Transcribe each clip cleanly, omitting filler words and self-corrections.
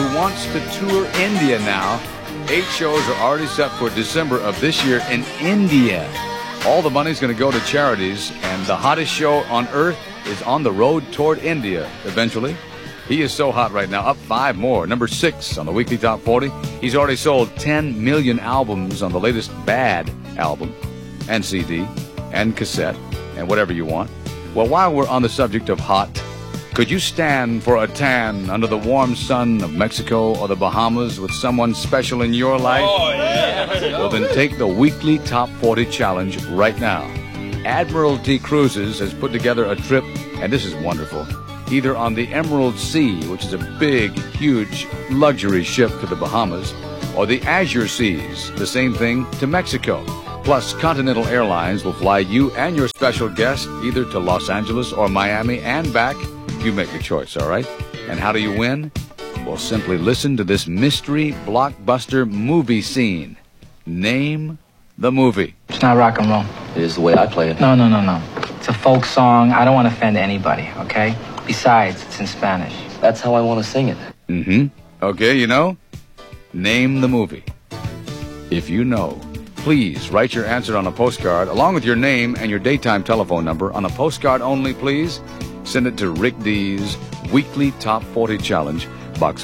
who wants to tour India now. 8 shows are already set for December of this year in India. All the money's going to go to charities, and the hottest show on earth is on the road toward India eventually. He is so hot right now, up 5 more. Number 6 on the weekly top 40. He's already sold 10 million albums on the latest Bad album, and CD, and cassette, and whatever you want. Well, while we're on the subject of hot, could you stand for a tan under the warm sun of Mexico or the Bahamas with someone special in your life? Oh, yeah. Well, then take the weekly top 40 challenge right now. Admiralty Cruises has put together a trip, and this is wonderful, either on the Emerald Sea, which is a big, huge luxury ship to the Bahamas, or the Azure Seas, the same thing, to Mexico. Plus, Continental Airlines will fly you and your special guest either to Los Angeles or Miami and back. You make the choice, all right? And how do you win? Well, simply listen to this mystery blockbuster movie scene. Name the movie. It's not rock and roll. It is the way I play it. No. It's a folk song. I don't want to offend anybody, okay? Besides, it's in Spanish. That's how I want to sing it. Mm-hmm. Okay, you know? Name the movie. If you know, please write your answer on a postcard, along with your name and your daytime telephone number on a postcard only, please. Send it to Rick D's Weekly Top 40 Challenge, Box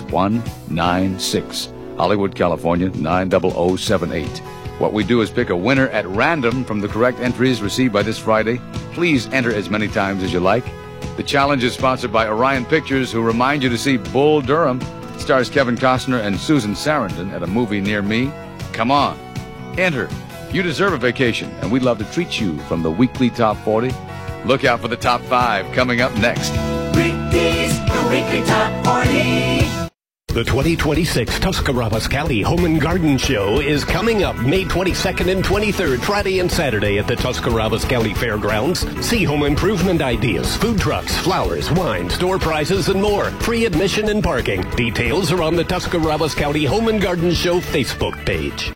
196, Hollywood, California, 90078. What we do is pick a winner at random from the correct entries received by this Friday. Please enter as many times as you like. The challenge is sponsored by Orion Pictures, who remind you to see Bull Durham. It stars Kevin Costner and Susan Sarandon at a movie near me. Come on, enter. You deserve a vacation, and we'd love to treat you from the Weekly Top 40. Look out for the top 5 coming up next. Rick D's, the Weekly Top 40. The 2026 Tuscarawas County Home and Garden Show is coming up May 22nd and 23rd, Friday and Saturday at the Tuscarawas County Fairgrounds. See home improvement ideas, food trucks, flowers, wine, store prizes, and more. Free admission and parking. Details are on the Tuscarawas County Home and Garden Show Facebook page.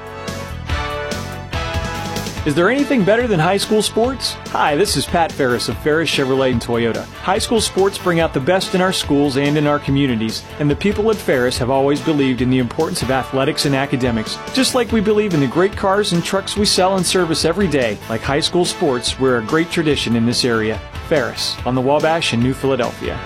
Is there anything better than high school sports? Hi, this is Pat Ferris of Ferris Chevrolet and Toyota. High school sports bring out the best in our schools and in our communities, and the people at Ferris have always believed in the importance of athletics and academics. Just like we believe in the great cars and trucks we sell and service every day, like high school sports, we're a great tradition in this area. Ferris, on the Wabash in New Philadelphia.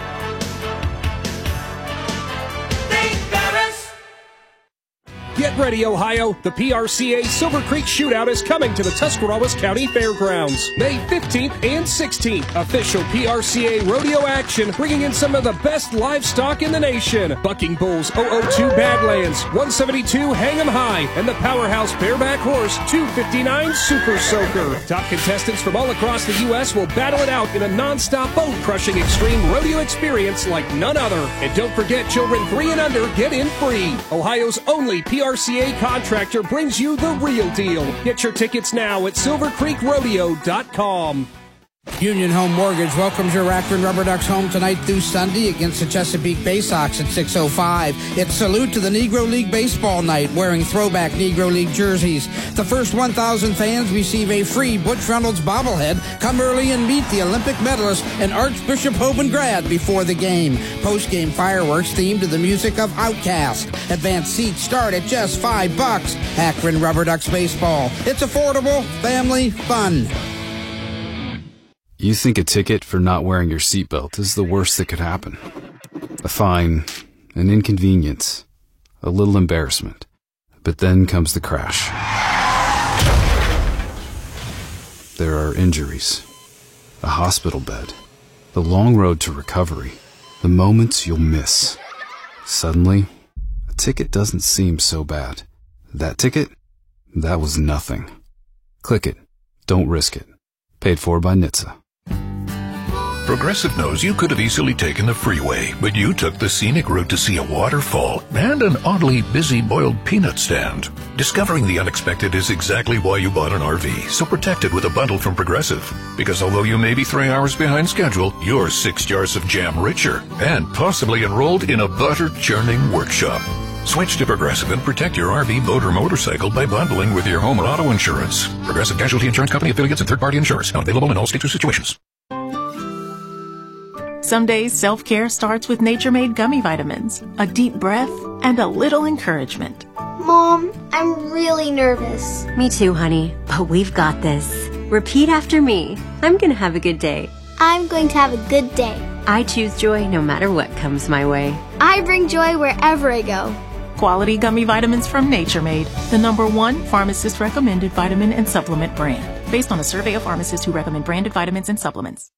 Get ready, Ohio. The PRCA Silver Creek Shootout is coming to the Tuscarawas County Fairgrounds. May 15th and 16th. Official PRCA rodeo action, bringing in some of the best livestock in the nation. Bucking Bulls 002 Badlands, 172 Hang 'em High, and the powerhouse bareback horse 259 Super Soaker. Top contestants from all across the U.S. will battle it out in a non-stop bone-crushing extreme rodeo experience like none other. And don't forget, children 3 and under get in free. Ohio's only PRCA contractor brings you the real deal. Get your tickets now at silvercreekrodeo.com. Union Home Mortgage welcomes your Akron Rubber Ducks home tonight through Sunday against the Chesapeake Bay Sox at 6:05. It's salute to the Negro League Baseball night, wearing throwback Negro League jerseys. The first 1,000 fans receive a free Butch Reynolds bobblehead. Come early and meet the Olympic medalist and Archbishop Hoban grad before the game. Post-game fireworks themed to the music of Outkast. Advanced seats start at just $5. Akron Rubber Ducks Baseball. It's affordable, family, fun. You think a ticket for not wearing your seatbelt is the worst that could happen. A fine, an inconvenience, a little embarrassment. But then comes the crash. There are injuries, a hospital bed, the long road to recovery, the moments you'll miss. Suddenly, a ticket doesn't seem so bad. That ticket? That was nothing. Click it. Don't risk it. Paid for by NHTSA. Progressive knows you could have easily taken the freeway, but you took the scenic route to see a waterfall and an oddly busy boiled peanut stand. Discovering the unexpected is exactly why you bought an RV, so protect it with a bundle from Progressive. Because although you may be 3 hours behind schedule, you're 6 jars of jam richer and possibly enrolled in a butter-churning workshop. Switch to Progressive and protect your RV, boat, or motorcycle by bundling with your home or auto insurance. Progressive Casualty Insurance Company affiliates and third-party insurers. Not available in all states or situations. Some days self-care starts with Nature-Made gummy vitamins, a deep breath, and a little encouragement. Mom, I'm really nervous. Me too, honey, but we've got this. Repeat after me. I'm gonna have a good day. I'm going to have a good day. I choose joy no matter what comes my way. I bring joy wherever I go. Quality gummy vitamins from Nature-Made, the #1 pharmacist-recommended vitamin and supplement brand, based on a survey of pharmacists who recommend branded vitamins and supplements.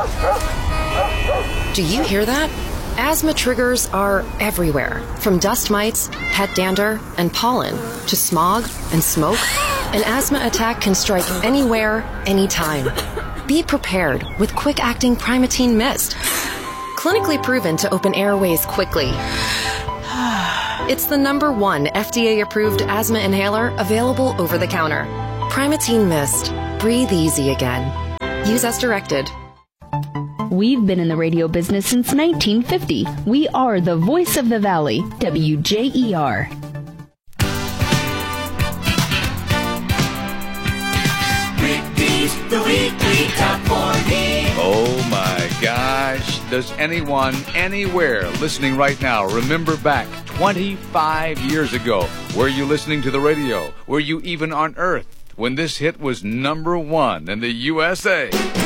Do you hear that? Asthma triggers are everywhere, from dust mites, pet dander, and pollen, to smog and smoke. An asthma attack can strike anywhere, anytime. Be prepared with quick-acting Primatene Mist. Clinically proven to open airways quickly. It's the #1 FDA-approved asthma inhaler available over the counter. Primatene Mist. Breathe easy again. Use as directed. We've been in the radio business since 1950. We are the voice of the Valley, WJER. Ricky's the Weekly Top 40. Oh my gosh. Does anyone anywhere listening right now remember back 25 years ago? Were you listening to the radio? Were you even on Earth when this hit was #1 in the USA?